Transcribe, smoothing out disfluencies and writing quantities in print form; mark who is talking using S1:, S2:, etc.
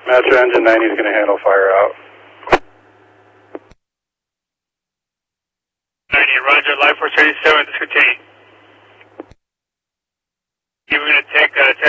S1: Metro engine 90 is going to handle fire out.
S2: 90, roger, Life Force 37, discontinue. We're going to take